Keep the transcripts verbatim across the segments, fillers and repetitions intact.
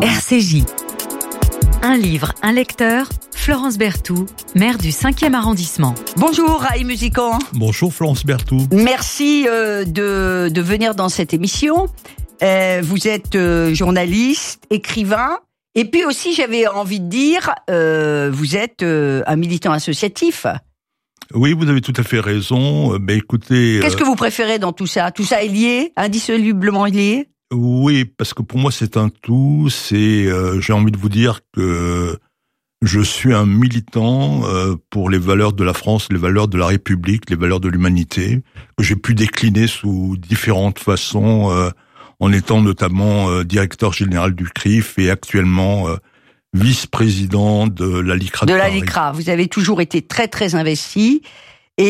R C J. Un livre, un lecteur, Florence Berthoud, maire du cinquième arrondissement. Bonjour Ray Musicant. Bonjour Florence Berthoud. Merci euh, de, de venir dans cette émission. Euh, vous êtes euh, journaliste, écrivain, et puis aussi j'avais envie de dire, euh, vous êtes euh, un militant associatif. Oui, vous avez tout à fait raison. Ben écoutez, qu'est-ce euh... que vous préférez dans tout ça? Tout ça est lié, indissolublement lié? Oui, parce que pour moi c'est un tout. C'est, euh, j'ai envie de vous dire que je suis un militant euh, pour les valeurs de la France, les valeurs de la République, les valeurs de l'humanité, que j'ai pu décliner sous différentes façons, euh, en étant notamment euh, directeur général du C R I F et actuellement euh, vice-président de la LICRA. De, de la LICRA. Vous avez toujours été très très investi. Et,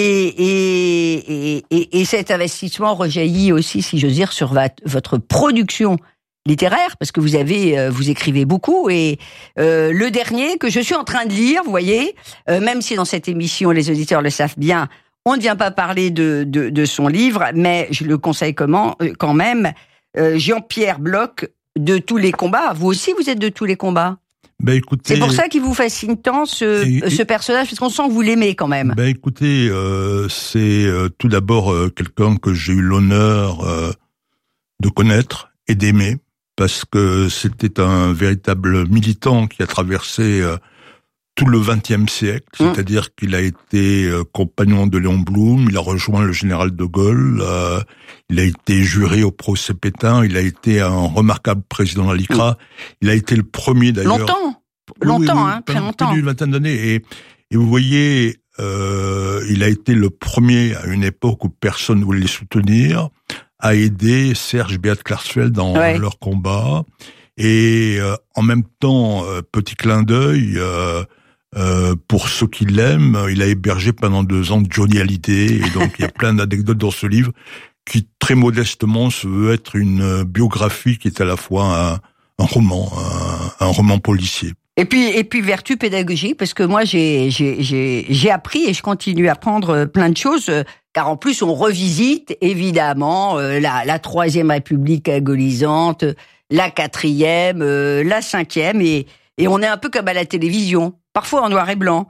et, et, et, et cet investissement rejaillit aussi, si j'ose dire, sur va, votre production littéraire, parce que vous avez, vous écrivez beaucoup. Et euh, le dernier que je suis en train de lire, vous voyez, euh, même si dans cette émission les auditeurs le savent bien, on ne vient pas parler de, de, de son livre, mais je le conseille comment, euh, quand même. Euh, Jean-Pierre Bloch, De tous les combats. Vous aussi, vous êtes de tous les combats. Ben écoutez, c'est pour ça qu'il vous fascine tant ce, et, ce personnage, parce qu'on sent que vous l'aimez quand même. Ben écoutez, euh, c'est euh, tout d'abord euh, quelqu'un que j'ai eu l'honneur euh, de connaître et d'aimer, parce que c'était un véritable militant qui a traversé euh, tout le vingtième siècle, mmh. c'est-à-dire qu'il a été euh, compagnon de Léon Blum, il a rejoint le général de Gaulle, euh, il a été juré au procès Pétain, il a été un remarquable président de la LICRA, mmh. il a été le premier d'ailleurs... Longtemps, longtemps, oui, oui, hein, très longtemps. Plus d'une vingtaine d'années, et, et vous voyez, euh, il a été le premier à une époque où personne ne voulait les soutenir, à aider Serge et Beat Klarsfeld dans ouais. leur combat, et euh, en même temps, euh, petit clin d'œil... Euh, Euh, pour ceux qui l'aiment, il a hébergé pendant deux ans Johnny Hallyday, et donc il y a plein d'anecdotes dans ce livre qui, très modestement, se veut être une biographie qui est à la fois un, un roman, un, un roman policier. Et puis, et puis vertu pédagogique, parce que moi j'ai, j'ai, j'ai, j'ai appris et je continue à apprendre plein de choses, car en plus on revisite évidemment la, la troisième République agonisante, la quatrième, la cinquième, et, et on est un peu comme à la télévision. Parfois en noir et blanc.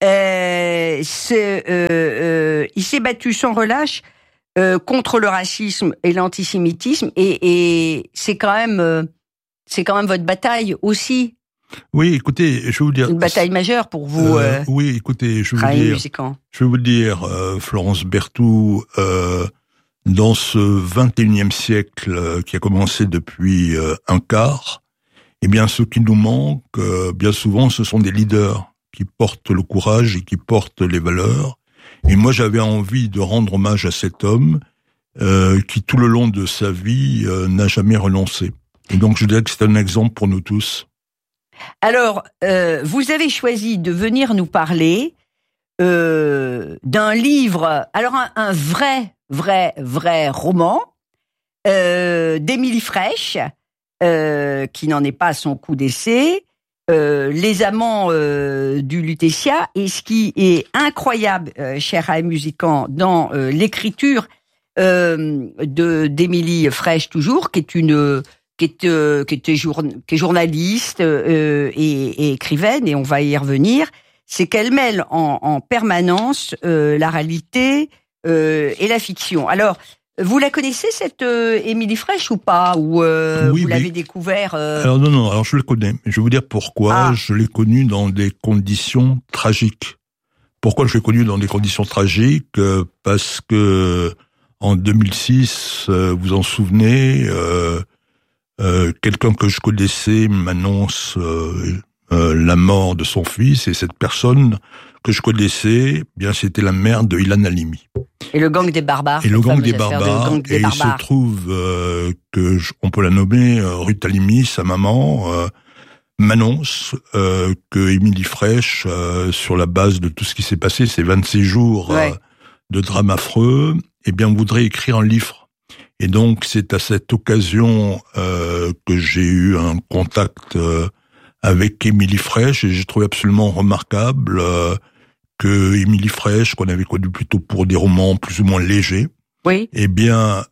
Euh, c'est, euh, euh, il s'est battu sans relâche euh, contre le racisme et l'antisémitisme, et, et c'est quand même, euh, c'est quand même votre bataille aussi. Oui, écoutez, je vais vous dire. Une bataille majeure pour vous. Euh, euh, oui, écoutez, je vais vous dire. Musicant. Je vais vous dire, euh, Florence Berthoud, euh, dans ce vingt et unième siècle euh, qui a commencé depuis euh, un quart. Eh bien, ce qui nous manque, euh, bien souvent, ce sont des leaders qui portent le courage et qui portent les valeurs. Et moi, j'avais envie de rendre hommage à cet homme euh, qui, tout le long de sa vie, euh, n'a jamais renoncé. Et donc, je dirais que c'est un exemple pour nous tous. Alors, euh, vous avez choisi de venir nous parler euh, d'un livre, alors un, un vrai, vrai, vrai roman euh, d'Émilie Frêche, Euh, qui n'en est pas à son coup d'essai, euh, Les amants euh, du Lutetia, et ce qui est incroyable, euh, cher Ray Musicant, dans euh, l'écriture euh, de d'Émilie Frêche toujours, qui est une qui est euh, qui était jour, qui est journaliste euh, et, et écrivaine, et on va y revenir, c'est qu'elle mêle en, en permanence euh, la réalité euh, et la fiction. Alors, vous la connaissez, cette euh, Émilie Frêche, ou pas? Ou euh, oui, vous mais... l'avez découvert euh... Alors non, non, alors je le connais. Je vais vous dire pourquoi. Ah. Je l'ai connue dans des conditions tragiques. Pourquoi je l'ai connue dans des conditions tragiques? Parce que en deux mille six, euh, vous en souvenez, euh, euh, quelqu'un que je connaissais m'annonce euh, euh, la mort de son fils, et cette personne que je connaissais, bien c'était la mère de Ilan Halimi. Et le gang des barbares. Et le gang des barbares. De gang des et barbares. il se trouve euh, que je, on peut la nommer euh, Ruth Halimi, sa maman, euh, m'annonce euh, que Émilie Frêche, euh, sur la base de tout ce qui s'est passé, ces vingt-six jours ouais. euh, de drame affreux, eh bien voudrait écrire un livre. Et donc c'est à cette occasion euh, que j'ai eu un contact euh, avec Émilie Frêche, et j'ai trouvé absolument remarquable euh, que Émilie Frêche, qu'on avait connue plutôt pour des romans plus ou moins légers, oui. eh bien,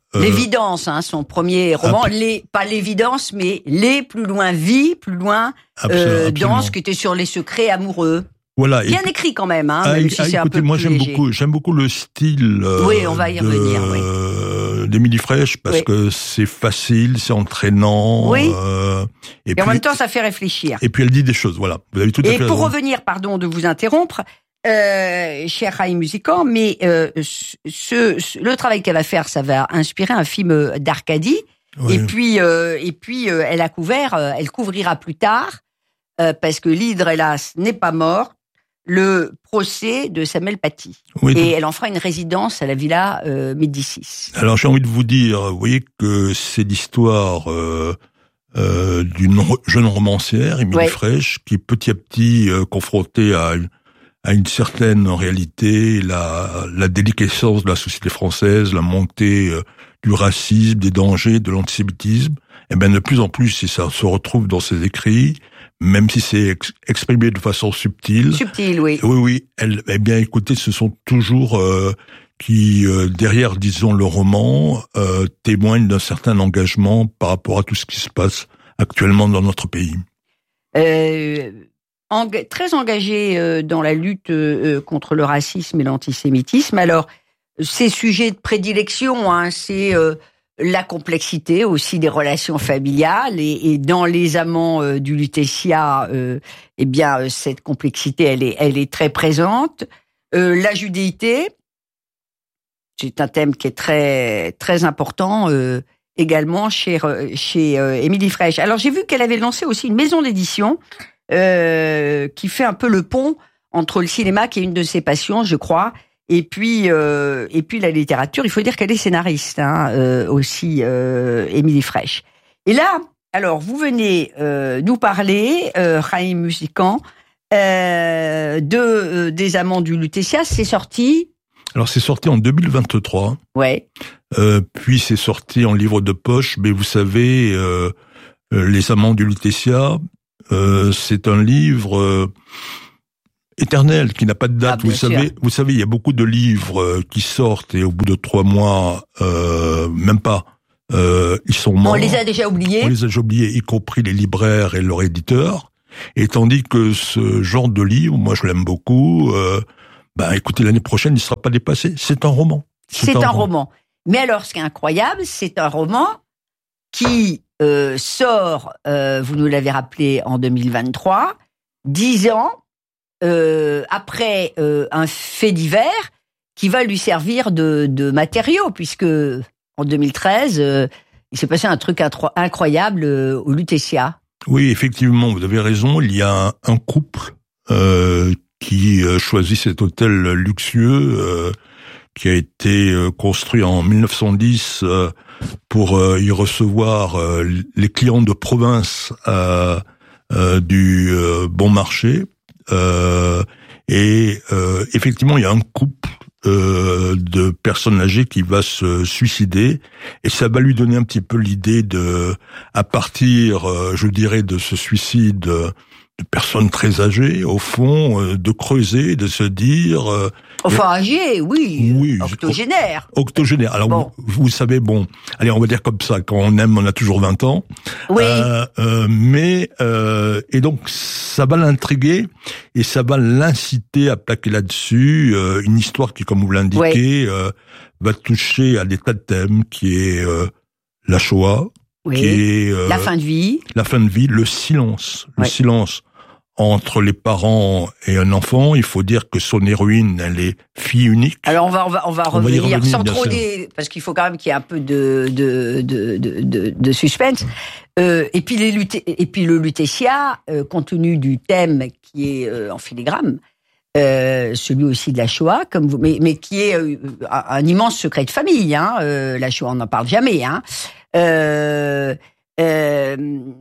Euh, L'évidence, hein, son premier roman, ab- les, pas l'évidence, mais les plus loin vie, plus loin euh, danse, qui était sur les secrets amoureux. Voilà. Bien et, écrit quand même, hein, ah, même et, si ah, c'est un écoutez, peu moi plus j'aime léger. beaucoup, j'aime beaucoup le style. Euh, oui, on va y de, revenir. Oui. Euh, d'Émilie Fraiche parce oui. que c'est facile, c'est entraînant. Oui. Euh, et, et puis, en même temps, ça fait réfléchir. Et puis elle dit des choses. Voilà. Vous avez tout à et fait pour raison. revenir, pardon de vous interrompre, euh, cher Raïm Musican, mais euh, ce, ce, le travail qu'elle va faire, ça va inspirer un film d'Arcadie. Oui. Et puis, euh, et puis, euh, elle a couvert, euh, elle couvrira plus tard, euh, parce que l'hydre, hélas, n'est pas mort, le procès de Samuel Paty. Oui, et donc, elle en fera une résidence à la Villa euh, Médicis. Alors, j'ai envie de vous dire, vous voyez que c'est l'histoire euh, euh, d'une jeune romancière, Émilie ouais. Fraiche, qui est petit à petit euh, confrontée à une, à une certaine réalité, la, la déliquescence de la société française, la montée euh, du racisme, des dangers, de l'antisémitisme. Et bien, de plus en plus, et ça se retrouve dans ses écrits, même si c'est ex- exprimé de façon subtile. Subtile, oui. Oui, oui. Elle, eh bien, écoutez, ce sont toujours euh, qui, euh, derrière, disons, le roman, euh, témoignent d'un certain engagement par rapport à tout ce qui se passe actuellement dans notre pays. Euh, en, très engagée euh, dans la lutte euh, contre le racisme et l'antisémitisme. Alors, ces sujets de prédilection, hein, c'est euh, la complexité aussi des relations familiales et, et dans les amants euh, du Lutetia, euh, eh bien euh, cette complexité, elle est, elle est très présente. Euh, la judéité, c'est un thème qui est très, très important euh, également chez chez euh, Émilie Fraiche. Alors j'ai vu qu'elle avait lancé aussi une maison d'édition euh, qui fait un peu le pont entre le cinéma, qui est une de ses passions, je crois. Et puis, euh, et puis la littérature. Il faut dire qu'elle est scénariste hein, euh, aussi, euh, Émilie Fraiche. Et là, alors vous venez euh, nous parler, euh, Raïm Musican, euh, de euh, des Amants du Lutetia. C'est sorti. Alors c'est sorti en deux mille vingt-trois. Ouais. Euh, puis c'est sorti en livre de poche. Mais vous savez, euh, les Amants du Lutetia, euh, c'est un livre. Euh, éternel, qui n'a pas de date. Ah, vous savez, sûr. vous savez, il y a beaucoup de livres qui sortent et au bout de trois mois, euh, même pas, euh, ils sont morts. On les a déjà oubliés. On les a déjà oubliés, y compris les libraires et leurs éditeurs. Et tandis que ce genre de livre, moi je l'aime beaucoup, euh, ben écoutez, l'année prochaine, il ne sera pas dépassé. C'est un roman. C'est, c'est un, un roman. roman. Mais alors, ce qui est incroyable, c'est un roman qui euh, sort, euh, vous nous l'avez rappelé, en deux mille vingt-trois, dix ans, Euh, après euh, un fait divers qui va lui servir de, de matériau, puisque en deux mille treize, euh, il s'est passé un truc intro- incroyable euh, au Lutetia. Oui, effectivement, vous avez raison. Il y a un, un couple euh, qui euh, choisit cet hôtel luxueux euh, qui a été euh, construit en mille neuf cent dix euh, pour euh, y recevoir euh, les clients de province euh, euh, du euh, bon marché. Euh, et euh, effectivement, il y a un couple euh, de personnes âgées qui va se suicider, et ça va lui donner un petit peu l'idée de, à partir, euh, je dirais, de ce suicide de personnes très âgées, au fond, euh, de creuser, de se dire... Euh, enfin, âgé, oui, oui, octogénaire. Octogénaire. Alors, bon. vous, vous savez, bon, allez, on va dire comme ça, quand on aime, on a toujours vingt ans. Oui. Euh, euh, mais, euh, et donc, ça va l'intriguer, et ça va l'inciter à plaquer là-dessus, euh, une histoire qui, comme vous l'indiquez, oui. euh, va toucher à des tas de thèmes, qui est euh, la Shoah, oui. qui est... Euh, la fin de vie. La fin de vie, le silence, le oui. silence entre les parents et un enfant. Il faut dire que son héroïne, elle est fille unique. Alors on va on va on va on revenir, va y revenir sans trop des, parce qu'il faut quand même qu'il y ait un peu de de de de, de, de suspense. Euh, et puis les luté, et puis le Lutetia, euh, compte tenu du thème qui est euh, en filigrane, euh, celui aussi de la Shoah, comme vous, mais mais qui est euh, un, un immense secret de famille. Hein, euh, la Shoah, on n'en parle jamais. Hein. Euh, Euh,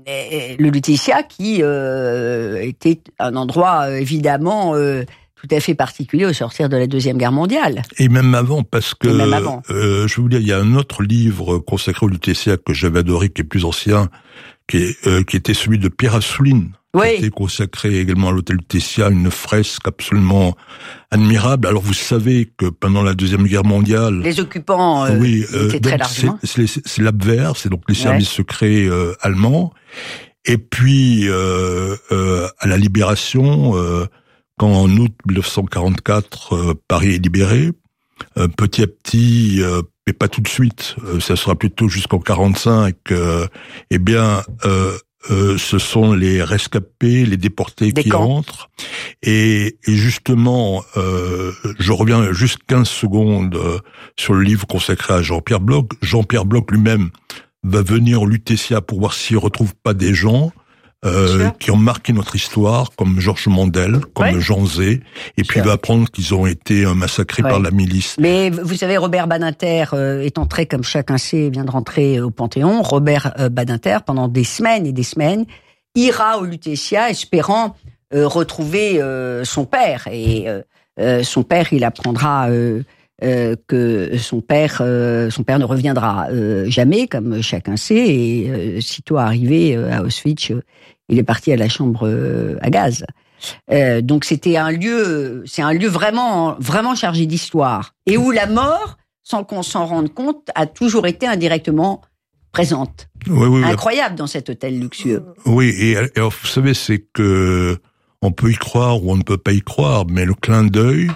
le Lutetia qui euh, était un endroit euh, évidemment euh, tout à fait particulier au sortir de la Deuxième Guerre mondiale. Et même avant, parce que même avant. Euh, je vais vous dire, il y a un autre livre consacré au Lutetia que j'avais adoré, qui est plus ancien, qui, est, euh, qui était celui de Pierre Assouline, Oui. Qui était consacrée également à l'hôtel Lutetia, une fresque absolument admirable. Alors vous savez que pendant la Deuxième Guerre mondiale... Les occupants euh, oui, euh, étaient très largement. C'est, c'est, c'est l'Abwehr, c'est donc les services ouais. secrets euh, allemands. Et puis, euh, euh, à la Libération, euh, quand en août dix-neuf cent quarante-quatre, euh, Paris est libéré, euh, petit à petit, euh, mais pas tout de suite, euh, ça sera plutôt jusqu'en quarante-cinq, euh, eh bien... Euh, Euh, ce sont les rescapés, les déportés Des qui camps. entrent. Et, et justement, euh, je reviens juste quinze secondes euh, sur le livre consacré à Jean-Pierre Bloch. Jean-Pierre Bloch lui-même va venir au Lutetia pour voir s'il retrouve pas des gens euh, qui ont marqué notre histoire, comme Georges Mandel, comme ouais. Jean Zay, et puis il va apprendre qu'ils ont été massacrés ouais. par la milice. Mais vous savez, Robert Badinter euh, est entré, comme chacun sait, vient de rentrer au Panthéon. Robert euh, Badinter, pendant des semaines et des semaines, ira au Lutetia espérant euh, retrouver euh, son père. Et euh, euh, son père, il apprendra euh, euh, que son père, euh, son père ne reviendra euh, jamais, comme chacun sait. Et euh, sitôt arrivé euh, à Auschwitz, euh, il est parti à la chambre euh, à gaz. Euh, donc c'était un lieu, c'est un lieu vraiment, vraiment chargé d'histoire et où la mort, sans qu'on s'en rende compte, a toujours été indirectement présente. Oui, oui, Incroyable oui. dans cet hôtel luxueux. Oui, et alors, vous savez, c'est que on peut y croire ou on ne peut pas y croire, mais le clin d'œil,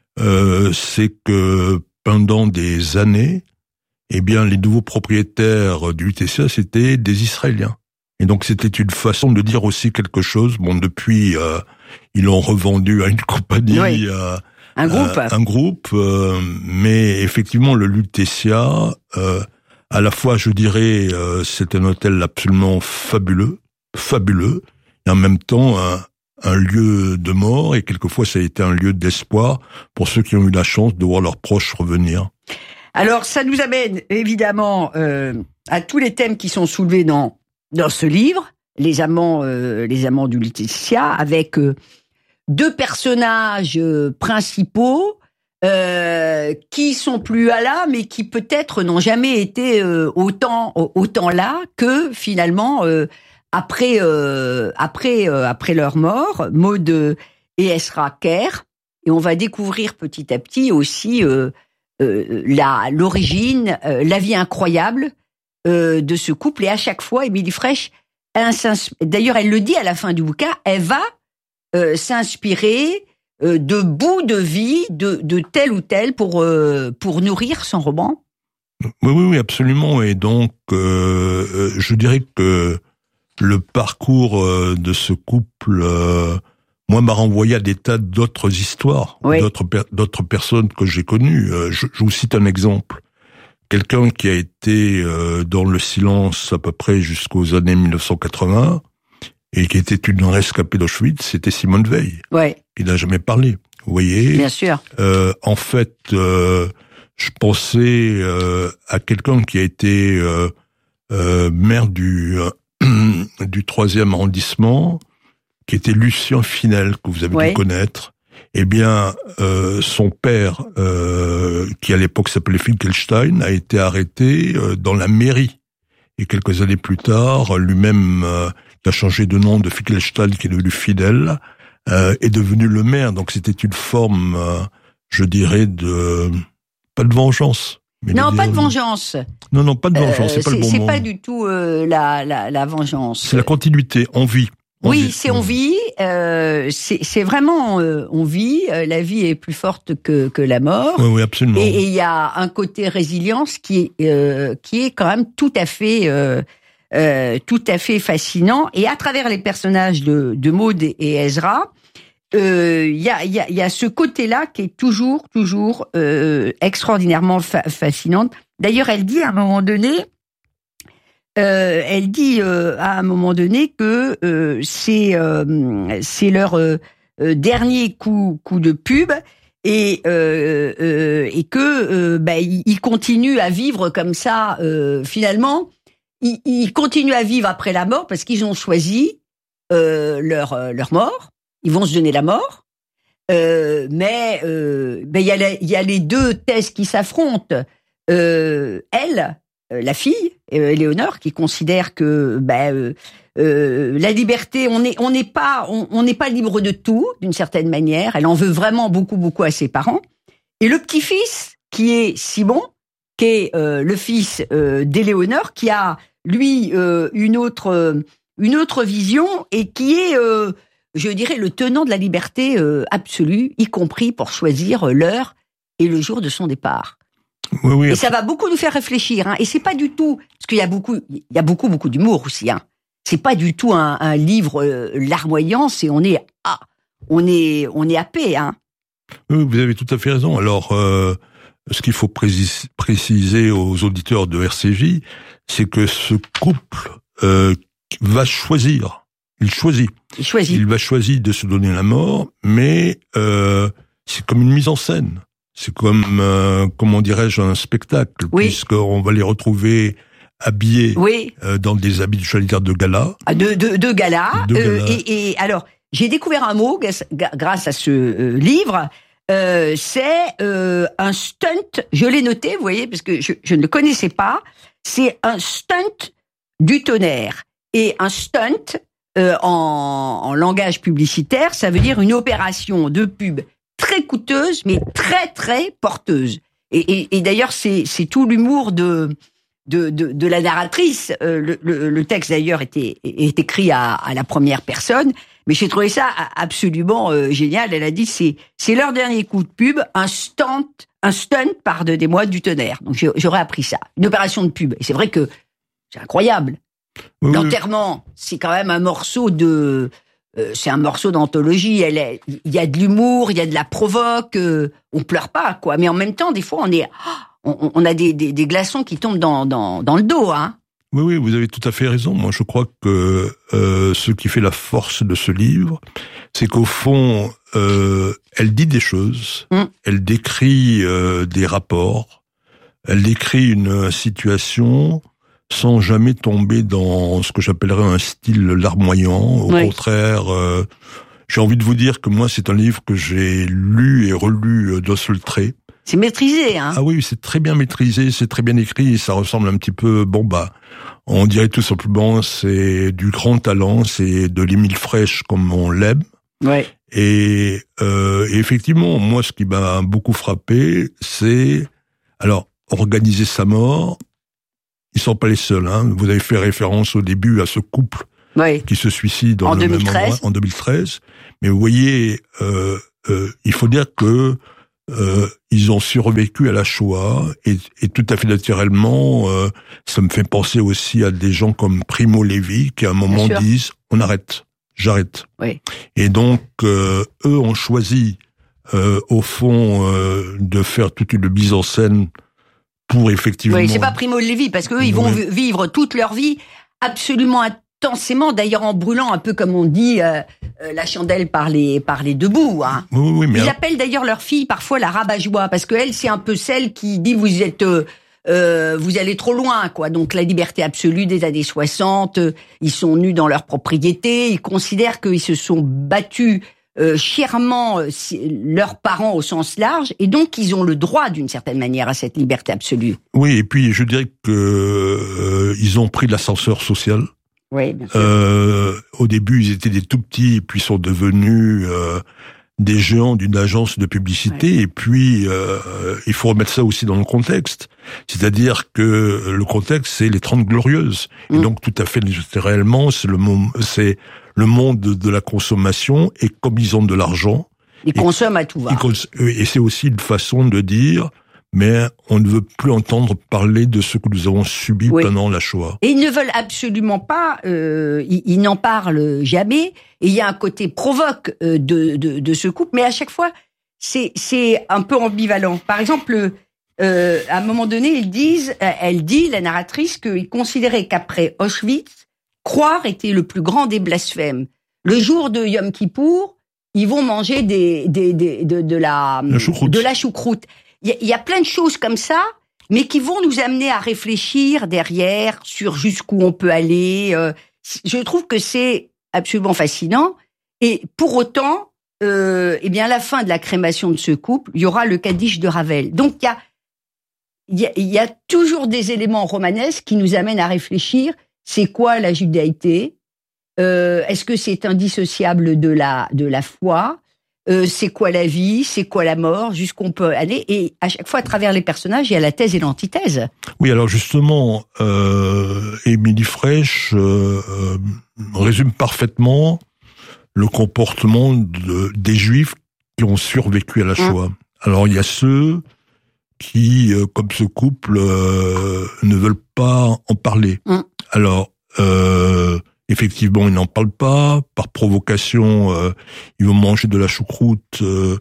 euh, c'est que pendant des années, eh bien, les nouveaux propriétaires du Lutetia, c'était des Israéliens. Et donc c'était une façon de dire aussi quelque chose. Bon, depuis euh, ils l'ont revendu à une compagnie, oui. euh, un groupe, euh, un groupe. Euh, mais effectivement, le Lutetia, euh, à la fois, je dirais, euh, c'est un hôtel absolument fabuleux, fabuleux, et en même temps un, un lieu de mort. Et quelquefois, ça a été un lieu d'espoir pour ceux qui ont eu la chance de voir leurs proches revenir. Alors, ça nous amène évidemment euh, à tous les thèmes qui sont soulevés dans dans ce livre, les amants, euh, les amants du Lutetia, avec euh, deux personnages euh, principaux euh, qui sont plus à là, mais qui peut-être n'ont jamais été euh, autant autant là que finalement euh, après euh, après euh, après leur mort, Maud et Ezra Kerr. Et on va découvrir petit à petit aussi euh, euh, la l'origine, euh, la vie incroyable. Euh, de ce couple, et à chaque fois, Émilie Frèche, d'ailleurs, elle le dit à la fin du bouquin, elle va euh, s'inspirer euh, de bouts de vie de, de tel ou tel pour euh, pour nourrir son roman. Oui, oui, oui, absolument. Et donc, euh, je dirais que le parcours euh, de ce couple, euh, moi, m'a renvoyé à des tas d'autres histoires, oui. d'autres d'autres personnes que j'ai connues. Euh, je, je vous cite un exemple. Quelqu'un qui a été euh, dans le silence à peu près jusqu'aux années mille neuf cent quatre-vingts et qui était une rescapée d'Auschwitz, c'était Simone Veil. Ouais. Il n'a jamais parlé. Vous voyez. Bien sûr. Euh, en fait, euh, je pensais euh, à quelqu'un qui a été euh, euh, maire du euh, du troisième arrondissement, qui était Lucien Finel, que vous avez ouais. dû connaître. Eh bien, euh, son père, euh, qui à l'époque s'appelait Finkelstein, a été arrêté euh, dans la mairie. Et quelques années plus tard, lui-même, euh, il a changé de nom de Finkelstein, qui est devenu Fidel, euh, est devenu le maire. Donc c'était une forme, euh, je dirais, de pas de vengeance. Mais non, de pas de vengeance. Non, non, pas de vengeance. Euh, c'est pas c'est, le bon c'est mot. C'est pas du tout euh, la, la la vengeance. C'est la continuité. On vit. On oui, vit. c'est on vit. Euh, c'est, c'est vraiment euh, on vit. Euh, la vie est plus forte que que la mort. Oui, oui, absolument. Et il y a un côté résilience qui est euh, qui est quand même tout à fait euh, euh, tout à fait fascinant. Et à travers les personnages de de Maud et Ezra, il euh, y a il y a il y a ce côté-là qui est toujours toujours euh, extraordinairement fa- fascinante. D'ailleurs, elle dit à un moment donné. Euh, elle dit euh, à un moment donné que euh, c'est euh, c'est leur euh, dernier coup coup de pub et euh, euh, et que euh, bah, ils continuent à vivre comme ça. Euh, finalement, ils, ils continuent à vivre après la mort parce qu'ils ont choisi euh, leur leur mort. Ils vont se donner la mort, euh, mais euh, ben il y a il y a les deux thèses qui s'affrontent. Euh, elle la fille, Éléonore, qui considère que ben, euh, euh, la liberté, on n'est on n'est pas on, on n'est pas libre de tout, d'une certaine manière. Elle en veut vraiment beaucoup beaucoup à ses parents. Et le petit-fils, qui est Simon, qui est euh, le fils euh, d'Éléonore, qui a lui euh, une autre euh, une autre vision et qui est euh, je dirais le tenant de la liberté euh, absolue, y compris pour choisir l'heure et le jour de son départ. Oui, oui, et ça va beaucoup nous faire réfléchir, hein. Et c'est pas du tout, parce qu'il y a beaucoup, il y a beaucoup, beaucoup d'humour aussi, hein. C'est pas du tout un, un livre euh, larmoyant, c'est on est, ah, on est, on est happé, hein. Oui, vous avez tout à fait raison. Alors, euh, ce qu'il faut précis, préciser aux auditeurs de R C J, c'est que ce couple euh, va choisir. Il choisit. Il choisit. Il va choisir de se donner la mort, mais euh, c'est comme une mise en scène. C'est comme, euh, comment dirais-je, un spectacle, oui. puisqu'on va les retrouver habillés oui. euh, dans des habits, j'allais dire, de gala. De, de, de gala. De euh, gala. Et, et alors, j'ai découvert un mot grâce à ce euh, livre. Euh, c'est euh, un stunt. Je l'ai noté, vous voyez, parce que je, je ne le connaissais pas. C'est un stunt du tonnerre. Et un stunt, euh, en, en langage publicitaire, ça veut dire une opération de pub très coûteuse, mais très très porteuse. Et, et, et d'ailleurs, c'est, c'est tout l'humour de de, de, de la narratrice. Euh, le, le, le texte d'ailleurs était est écrit à, à la première personne, mais j'ai trouvé ça absolument euh, génial. Elle a dit c'est c'est leur dernier coup de pub, un stunt, un stunt, pardonnez-moi, du tonnerre. Donc j'aurais appris ça, une opération de pub. Et c'est vrai que c'est incroyable. Oui, L'enterrement, oui. c'est quand même un morceau de Euh, c'est un morceau d'anthologie. Elle est, il y a de l'humour, il y a de la provoque. Euh, on pleure pas, quoi. Mais en même temps, des fois, on est, on, on a des, des, des glaçons qui tombent dans, dans, dans le dos, hein. Oui, oui, vous avez tout à fait raison. Moi, je crois que euh, ce qui fait la force de ce livre, c'est qu'au fond, euh, elle dit des choses, mmh. elle décrit euh, des rapports, elle décrit une situation sans jamais tomber dans ce que j'appellerais un style larmoyant. Au oui. contraire, euh, j'ai envie de vous dire que moi, c'est un livre que j'ai lu et relu d'un seul trait. C'est maîtrisé, hein. Ah oui, c'est très bien maîtrisé, c'est très bien écrit, et ça ressemble un petit peu, bon bah, on dirait tout simplement, c'est du grand talent, c'est de l'Émile Fraîche comme on l'aime. Ouais. Et, euh, et effectivement, moi, ce qui m'a beaucoup frappé, c'est, alors, organiser sa mort. Ils sont pas les seuls, hein. Vous avez fait référence au début à ce couple oui. qui se suicide dans en le deux mille treize. Même endroit, en deux mille treize. Mais vous voyez, euh, euh, il faut dire que euh, ils ont survécu à la Shoah et, et tout à fait naturellement, euh, ça me fait penser aussi à des gens comme Primo Levi qui à un moment disent on arrête, j'arrête. Oui. Et donc euh, eux ont choisi euh, au fond euh, de faire toute une mise en scène. Pour effectivement. Oui, c'est pas Primo Levi, parce qu'eux, ils vont oui. vivre toute leur vie absolument intensément, d'ailleurs en brûlant un peu comme on dit euh, euh, la chandelle par les par les deux bouts. Hein. Oui, oui, mais ils alors... appellent d'ailleurs leur fille parfois la rabat-joie, parce que elle, c'est un peu celle qui dit vous êtes euh, euh, vous allez trop loin, quoi. Donc la liberté absolue des années soixante, euh, ils sont nus dans leur propriété, ils considèrent qu'ils se sont battus. Euh, chèrement euh, leurs parents au sens large, et donc ils ont le droit d'une certaine manière à cette liberté absolue. Oui, et puis je dirais que euh, ils ont pris l'ascenseur social. Oui, bien sûr. Euh, au début, ils étaient des tout petits, et puis sont devenus euh, des géants d'une agence de publicité. Ouais. Et puis, euh, il faut remettre ça aussi dans le contexte. C'est-à-dire que le contexte, c'est les Trente Glorieuses. Mmh. Et donc, tout à fait réellement, c'est le monde, c'est le monde de la consommation. Et comme ils ont de l'argent, ils consomment à tout va. Et c'est aussi une façon de dire, mais on ne veut plus entendre parler de ce que nous avons subi oui. pendant la Shoah. Et ils ne veulent absolument pas, euh, ils, ils n'en parlent jamais. Et il y a un côté provoque euh, de, de, de ce couple, mais à chaque fois, c'est, c'est un peu ambivalent. Par exemple, euh, à un moment donné, ils disent, elle dit, la narratrice, qu'ils considéraient qu'après Auschwitz, croire était le plus grand des blasphèmes. Le jour de Yom Kippour, ils vont manger des, des, des, de, de la, la choucroute. de la choucroute. Il y, y a plein de choses comme ça, mais qui vont nous amener à réfléchir derrière sur jusqu'où on peut aller. Euh, je trouve que c'est absolument fascinant. Et pour autant, euh, eh bien, à la fin de la crémation de ce couple, il y aura le Kaddish de Ravel. Donc, il y a, il y, y a toujours des éléments romanesques qui nous amènent à réfléchir. C'est quoi la judaïté? euh, Est-ce que c'est indissociable de la de la foi? euh, C'est quoi la vie? C'est quoi la mort? Jusqu'où on peut aller? Et à chaque fois, à travers les personnages, il y a la thèse et l'antithèse. Oui, alors justement, euh, Émilie Fraiche euh, euh, résume parfaitement le comportement de, des Juifs qui ont survécu à la Shoah. Mmh. Alors, il y a ceux qui, euh, comme ce couple, euh, ne veulent pas en parler. Mmh. Alors, euh, effectivement, ils n'en parlent pas. Par provocation, euh, ils vont manger de la choucroute euh,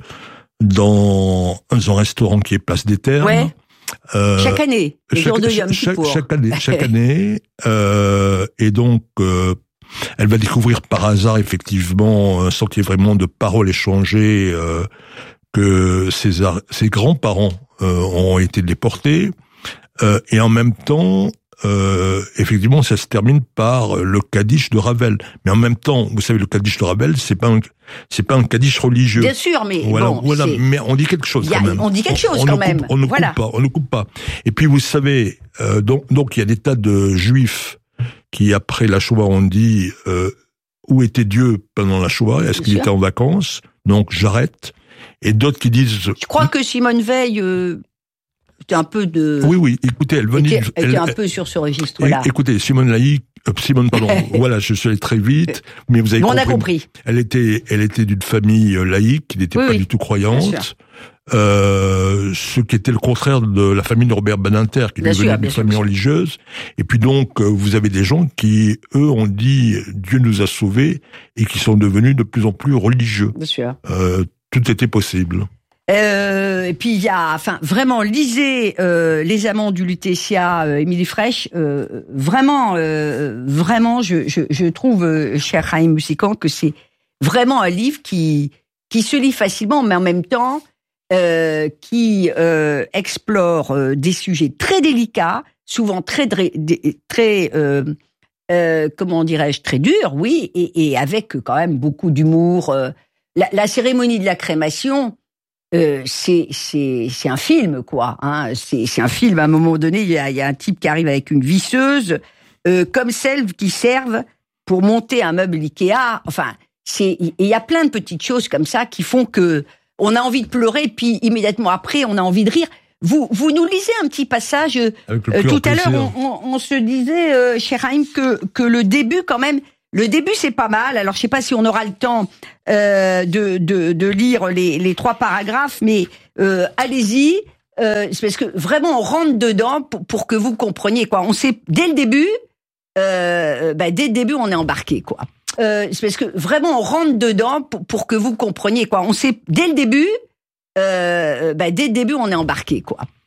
dans un restaurant qui est Place des Ternes. Ouais. Euh, chaque année, le chaque, jour de Yom chaque, Kippour. Chaque année, chaque année. Euh, et donc, euh, elle va découvrir par hasard, effectivement, sans qu'il y ait vraiment de paroles échangées, euh, que ses, ses grands-parents euh, ont été déportés. Euh, et en même temps, euh, effectivement, ça se termine par le Kaddish de Ravel. Mais en même temps, vous savez, le Kaddish de Ravel, c'est pas un, c'est pas un Kaddish religieux. Bien sûr, mais voilà, bon, voilà, mais on dit quelque chose a, quand même. On dit quelque chose on, on quand ne même. Coupe, on ne voilà. coupe pas, on ne coupe pas. Et puis vous savez, euh, donc, donc il y a des tas de Juifs qui, après la Shoah, ont dit euh, où était Dieu pendant la Shoah? Est-ce qu'il était en vacances? Donc j'arrête. Et d'autres qui disent... Je crois que Simone Veil euh, était un peu de... Oui, oui, écoutez, elle venait... Était, elle, était un peu sur ce registre-là. Écoutez, Simone Laïc, euh, Simone, pardon, voilà, je suis allé très vite, mais vous avez bon, compris. On a compris. Elle était, elle était d'une famille laïque, qui n'était oui, pas oui, du tout croyante. Euh, ce qui était le contraire de la famille de Robert Badinter, qui lui venait d'une famille religieuse. Et puis donc, vous avez des gens qui, eux, ont dit « Dieu nous a sauvés » et qui sont devenus de plus en plus religieux. Bien sûr. Euh, tout était possible. Euh, et puis il y a, enfin vraiment, lisez euh, Les Amants du Lutetia, euh, Émilie Fraiche. Euh, vraiment, euh, vraiment, je, je, je trouve, euh, cher Chaim Musican, que c'est vraiment un livre qui qui se lit facilement, mais en même temps euh, qui euh, explore euh, des sujets très délicats, souvent très très euh, euh, comment dirais-je, très durs, oui, et, et avec quand même beaucoup d'humour. Euh, la, la cérémonie de la crémation. Euh, c'est c'est c'est un film quoi, hein. C'est c'est un film. À un moment donné, il y a il y a un type qui arrive avec une visseuse, euh, comme celles qui servent pour monter un meuble Ikea. Enfin, c'est il y a plein de petites choses comme ça qui font que on a envie de pleurer, puis immédiatement après, on a envie de rire. Vous vous nous lisez un petit passage. Euh, tout à l'heure, on, on, on se disait, euh, cher Haïm, que que le début quand même. Le début, c'est pas mal. Alors, je sais pas si on aura le temps euh, de, de, de lire les, les trois paragraphes, mais euh, allez-y. Euh, c'est parce que vraiment, on rentre dedans pour, pour que vous compreniez quoi. On sait dès le début, euh, bah, dès le début, on est embarqué quoi. Euh, c'est parce que vraiment, on rentre dedans pour, pour que vous compreniez quoi. On sait dès le début, euh, bah, dès le début, on est embarqué quoi.